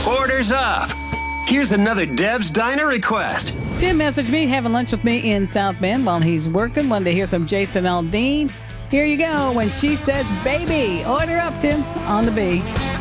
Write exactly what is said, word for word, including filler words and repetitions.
Orders up. Here's another Deb's Diner request. Tim messaged me having lunch with me in South Bend while he's working. Wanted to hear some Jason Aldean. Here you go. When she says baby, order up, Tim, on the B.